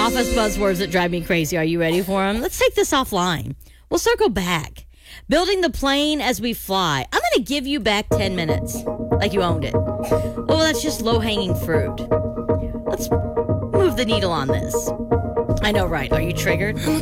Office buzzwords that drive me crazy. Are you ready for them? Let's take this offline. We'll circle back. Building the plane as we fly. I'm going to give you back 10 minutes, like you owned it. Well, that's just low-hanging fruit. Let's move the needle on this. I know, right? Are you triggered?